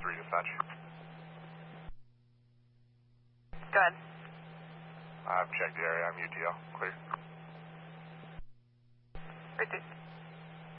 3 dispatch. Good. I've checked the area. I'm UTL. Clear. Repeat.